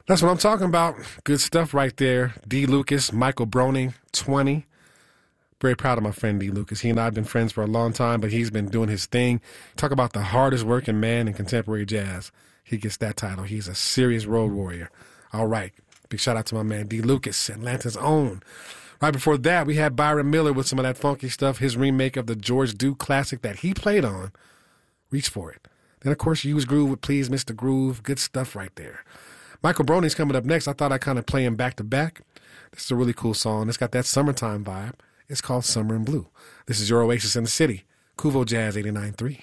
That's what I'm talking about. Good stuff right there. D. Lucas, Michael Broning, 20. Very proud of my friend D. Lucas. He and I have been friends for a long time, but he's been doing his thing. Talk about the hardest working man in contemporary jazz. He gets that title. He's a serious road warrior. All right. Big shout out to my man D. Lucas, Atlanta's own. Right before that, we had Byron Miller with some of that funky stuff, his remake of the George Duke classic that he played on. Reach for it. Then, of course, Use Groove with Please Mr. Groove. Good stuff right there. Michael Broning's coming up next. I thought I'd kind of play him back to back. This is a really cool song. It's got that summertime vibe. It's called Summer in Blue. This is your Oasis in the City. Kuvo Jazz 89.3.